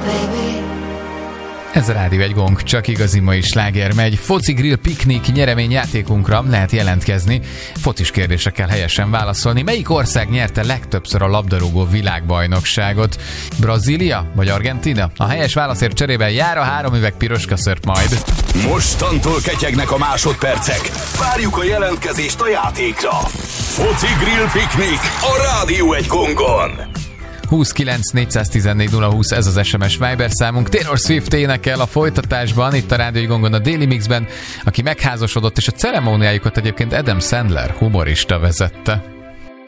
Ez a Rádió egy Gong, csak igazi mai sláger megy. Foci Grill Piknik nyereményjátékunkra lehet jelentkezni. Focis kérdésre kell helyesen válaszolni. Melyik ország nyerte legtöbbször a labdarúgó világbajnokságot? Brazília vagy Argentína? A helyes válaszért cserébe jár a 3 üveg piroska szört majd. Mostantól ketyegnek a másodpercek. Várjuk a jelentkezést a játékra. Foci Grill Piknik a Rádió egy Gongon. 29 414 020, ez az SMS Viber számunk. Taylor Swift énekel a folytatásban, itt a Rádió egy Gongon a Daily Mixben, aki megházasodott, és a ceremóniájukat egyébként Adam Sandler humorista vezette.